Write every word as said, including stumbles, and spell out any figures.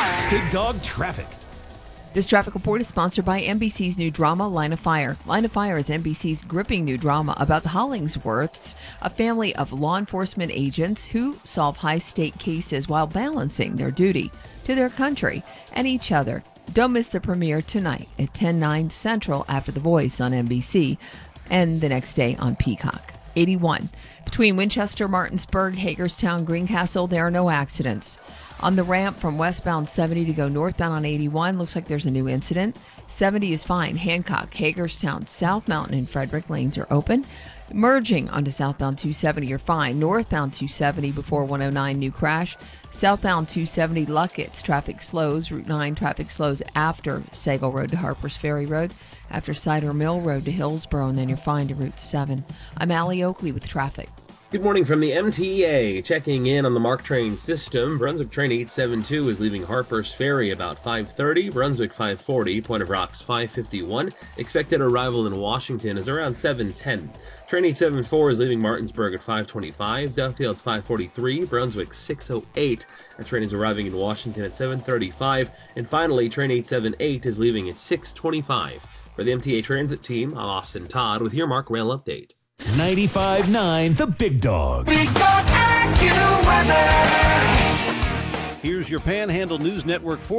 Big Dog Traffic. This traffic report is sponsored by N B C's new drama, Line of Fire. Line of Fire is N B C's gripping new drama about the Hollingsworths, a family of law enforcement agents who solve high-stake cases while balancing their duty to their country and each other. Don't miss the premiere tonight at ten, nine Central after The Voice on N B C and the next day on Peacock. eighty-one. Between Winchester, Martinsburg, Hagerstown, Greencastle, there are no accidents. On the ramp from westbound seventy to go northbound on eighty-one, looks like there's a new incident. seventy is fine. Hancock, Hagerstown, South Mountain, and Frederick lanes are open. Merging onto southbound two seventy, you're fine. Northbound two seventy before one oh nine, new crash. Southbound two seventy, Luckett's, traffic slows. Route nine, traffic slows after Sagal Road to Harpers Ferry Road, after Cider Mill Road to Hillsborough, and then you're fine to Route seven. I'm Allie Oakley with traffic. Good morning from the M T E A. Checking in on the MARC train system. Brunswick train eight seventy-two is leaving Harpers Ferry about five thirty. Brunswick five forty, Point of Rocks five fifty-one. Expected arrival in Washington is around seven ten. Train eight seventy-four is leaving Martinsburg at five twenty-five. Duffield's five forty-three. Brunswick six oh eight. That train is arriving in Washington at seven thirty-five. And finally, train eight seventy-eight is leaving at six twenty-five. For the M T A Transit Team, I'm Austin Todd with your MARC Rail Update. ninety-five point nine The Big Dog. Big Dog AccuWeather. Here's your Panhandle News Network